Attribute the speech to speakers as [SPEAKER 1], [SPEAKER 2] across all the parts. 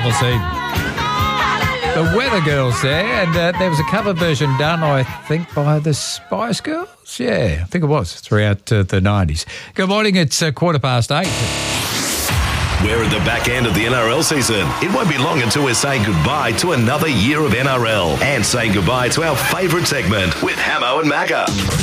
[SPEAKER 1] C. The Weather Girls there, and there was a cover version done, I think, by the Spice Girls. Yeah, I think it was, throughout the 90s. Good morning, it's 8:15.
[SPEAKER 2] We're at the back end of the NRL season. It won't be long until we're saying goodbye to another year of NRL and saying goodbye to our favourite segment with Hamo and Macca.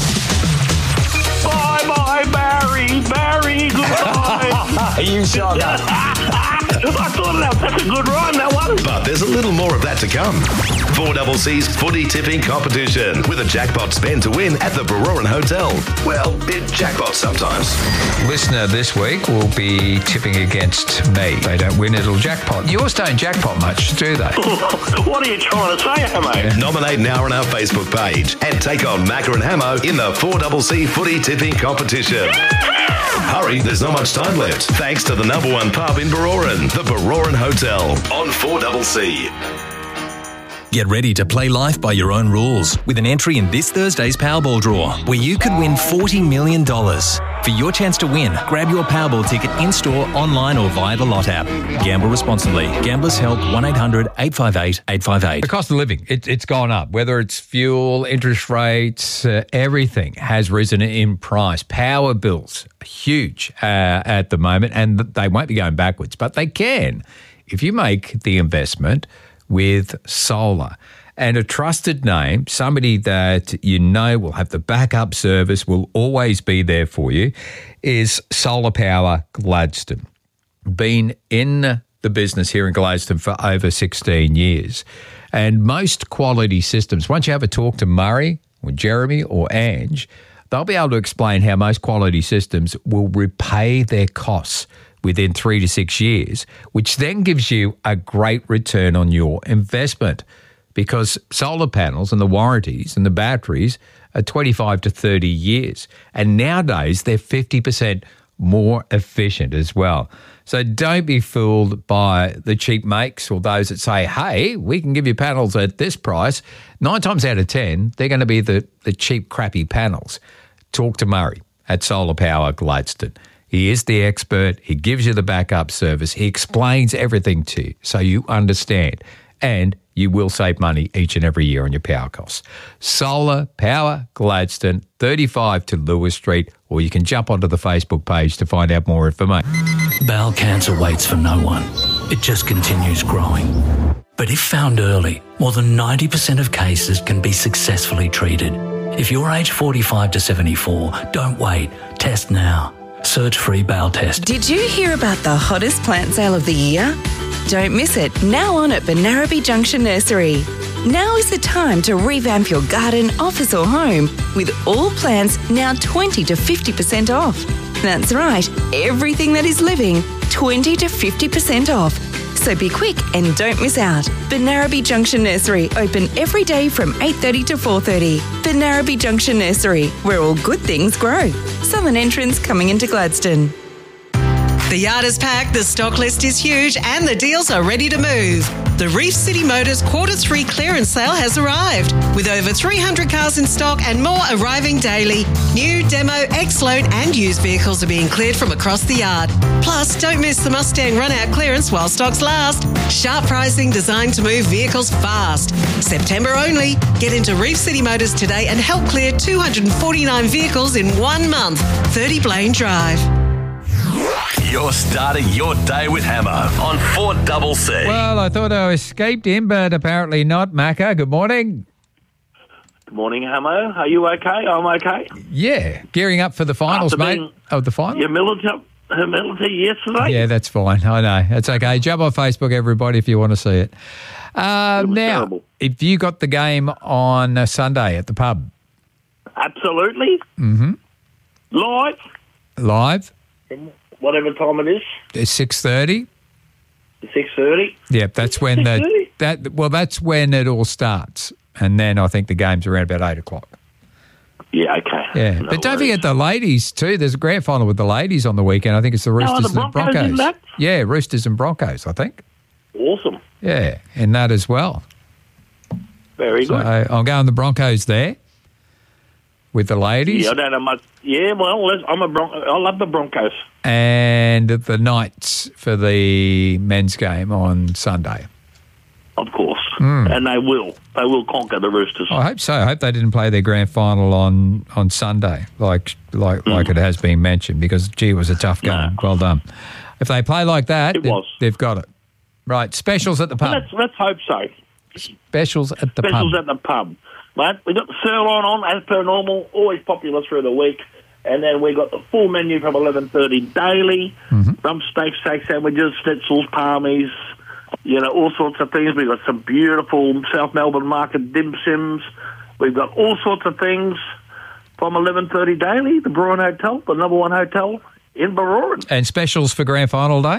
[SPEAKER 3] Bye-bye, Barry, goodbye.
[SPEAKER 1] You shocker.
[SPEAKER 3] I thought that's a good rhyme, that one.
[SPEAKER 2] But there's a little more of that to come. 4CC's footy tipping competition with a jackpot spend to win at the Baroran Hotel. Well, it jackpots sometimes.
[SPEAKER 1] Listener this week will be tipping against me. They don't win, it'll jackpot. Yours don't jackpot much, do they?
[SPEAKER 3] What are you trying to say, Hamo?
[SPEAKER 2] Nominate now on our Facebook page and take on Macca and Hamo in the 4CC footy tipping competition. Hurry, there's not much time left. Thanks to the number one pub in Baroran, the Baroran Hotel on 4CC.
[SPEAKER 4] Get ready to play life by your own rules with an entry in this Thursday's Powerball draw, where you could win $40 million. For your chance to win, grab your Powerball ticket in-store, online or via the Lot app. Gamble responsibly. Gamblers Help 1-800-858-858.
[SPEAKER 1] The cost of living, it's gone up. Whether it's fuel, interest rates, everything has risen in price. Power bills are huge at the moment, and they won't be going backwards, but they can if you make the investment with solar. And a trusted name, somebody that you know will have the backup service, will always be there for you, is Solar Power Gladstone. Been in the business here in Gladstone for over 16 years. And most quality systems, once you have a talk to Murray or Jeremy or Ange, they'll be able to explain how most quality systems will repay their costs within 3 to 6 years, which then gives you a great return on your investment, because solar panels and the warranties and the batteries are 25 to 30 years. And nowadays, they're 50% more efficient as well. So don't be fooled by the cheap makes or those that say, hey, we can give you panels at this price. 9 times out of 10, they're going to be the cheap, crappy panels. Talk to Murray at Solar Power Gladstone. He is the expert. He gives you the backup service. He explains everything to you so you understand. And you will save money each and every year on your power costs. Solar Power Gladstone, 35 to Lewis Street, or you can jump onto the Facebook page to find out more information.
[SPEAKER 5] Bowel cancer waits for no one. It just continues growing. But if found early, more than 90% of cases can be successfully treated. If you're age 45 to 74, don't wait. Test now. Search Free Bowel Test.
[SPEAKER 6] Did you hear about the hottest plant sale of the year? Don't miss it, now on at Benarabi Junction Nursery. Now is the time to revamp your garden, office or home with all plants now 20 to 50% off. That's right, everything that is living, 20 to 50% off. So be quick and don't miss out. Benarabi Junction Nursery, open every day from 8:30 to 4:30. Benarabi Junction Nursery, where all good things grow. Southern entrance coming into Gladstone.
[SPEAKER 7] The yard is packed, the stock list is huge, and the deals are ready to move. The Reef City Motors Q3 clearance sale has arrived, with over 300 cars in stock and more arriving daily. New, demo, X-Load and used vehicles are being cleared from across the yard. Plus, don't miss the Mustang run-out clearance while stocks last. Sharp pricing designed to move vehicles fast. September only. Get into Reef City Motors today and help clear 249 vehicles in 1 month. 30 Blaine Drive.
[SPEAKER 2] You're starting your day with Hammer on 4CC.
[SPEAKER 1] Well, I thought I escaped him, but apparently not. Macca, good morning.
[SPEAKER 3] Good morning, Hamo. Are you okay? I'm okay.
[SPEAKER 1] Yeah, gearing up for the finals,
[SPEAKER 3] After
[SPEAKER 1] mate.
[SPEAKER 3] being
[SPEAKER 1] The final?
[SPEAKER 3] humility yesterday?
[SPEAKER 1] Yeah, that's fine. I know. It's okay. Jump on Facebook, everybody, if you want to see it. Now,
[SPEAKER 3] terrible.
[SPEAKER 1] if you got the game on Sunday at the pub?
[SPEAKER 3] Absolutely.
[SPEAKER 1] Mm-hmm.
[SPEAKER 3] Live? Whatever time it is.
[SPEAKER 1] It's 6:30.
[SPEAKER 3] 6:30.
[SPEAKER 1] Yeah, that's when that's when it all starts, and then I think the game's around about 8 o'clock.
[SPEAKER 3] Yeah, okay.
[SPEAKER 1] Yeah,
[SPEAKER 3] No
[SPEAKER 1] but don't
[SPEAKER 3] worries.
[SPEAKER 1] forget the ladies too. There's a grand final with the ladies on the weekend. I think it's the Roosters
[SPEAKER 3] the
[SPEAKER 1] and
[SPEAKER 3] Broncos in
[SPEAKER 1] Broncos.
[SPEAKER 3] that?
[SPEAKER 1] Yeah, Roosters and Broncos, I think.
[SPEAKER 3] Awesome.
[SPEAKER 1] Yeah, in that as well.
[SPEAKER 3] Very
[SPEAKER 1] So
[SPEAKER 3] good.
[SPEAKER 1] I'm going the Broncos there. with the ladies.
[SPEAKER 3] Yeah, I don't know much. Yeah, well, I love the Broncos.
[SPEAKER 1] And the Knights for the men's game on Sunday.
[SPEAKER 3] Of course. And they will. They will conquer the Roosters.
[SPEAKER 1] I hope so. I hope they didn't play their grand final on Sunday, like it has been mentioned, because, gee, it was a tough game.
[SPEAKER 3] No.
[SPEAKER 1] Well done. If they play like that, they've got it. Right, specials at the pub.
[SPEAKER 3] Let's hope so.
[SPEAKER 1] Specials at the pub.
[SPEAKER 3] Specials at the pub. Mate, we got the sirloin on, as per normal, always popular through the week. And then we got the full menu from 11:30 daily. Rump steak sandwiches, schnitzels, palmies, all sorts of things. We've got some beautiful South Melbourne market dim sims. We've got all sorts of things from 11:30 daily, the Brewery Hotel, the number one hotel in Baroran.
[SPEAKER 1] And specials for grand final day?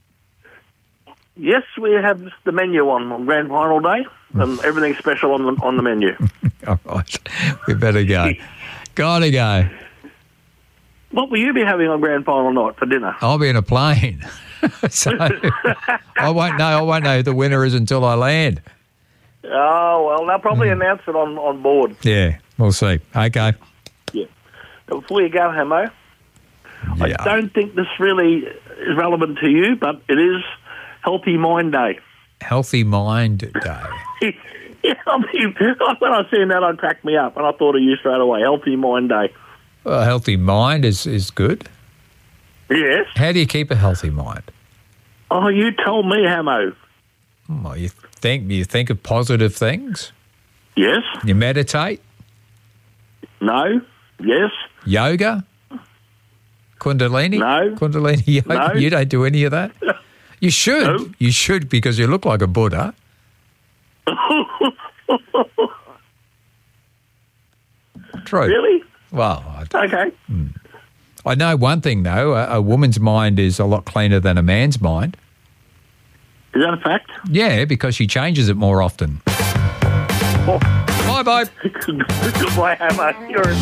[SPEAKER 3] Yes, we have the menu on grand final day, and everything's special on the menu.
[SPEAKER 1] All right, we better go. Gotta go.
[SPEAKER 3] What will you be having on grand final night for dinner?
[SPEAKER 1] I'll be in a plane, so I won't know who the winner is until I land.
[SPEAKER 3] Oh, well, they'll probably announce it on board.
[SPEAKER 1] Yeah, we'll see. Okay.
[SPEAKER 3] Yeah. Before you go, Hamo, I don't think this really is relevant to you, but it is Healthy Mind Day. Healthy Mind Day. Yeah, when I seen that, it cracked me up, and I thought of you straight away. Healthy Mind Day.
[SPEAKER 1] Well, a healthy mind is good.
[SPEAKER 3] Yes.
[SPEAKER 1] How do you keep a healthy mind?
[SPEAKER 3] Oh, you told me, Hamo.
[SPEAKER 1] Well, you think of positive things?
[SPEAKER 3] Yes.
[SPEAKER 1] You meditate?
[SPEAKER 3] No. Yes.
[SPEAKER 1] Yoga? Kundalini?
[SPEAKER 3] No.
[SPEAKER 1] Kundalini yoga?
[SPEAKER 3] No.
[SPEAKER 1] You don't do any of that? You should.
[SPEAKER 3] No.
[SPEAKER 1] You should, because you look like a Buddha. True.
[SPEAKER 3] Really?
[SPEAKER 1] Well,
[SPEAKER 3] Okay.
[SPEAKER 1] I know one thing, though. A woman's mind is a lot cleaner than a man's mind.
[SPEAKER 3] Is that a fact?
[SPEAKER 1] Yeah, because she changes it more often.
[SPEAKER 3] Oh.
[SPEAKER 1] Bye-bye.
[SPEAKER 3] Goodbye, Hamo. You're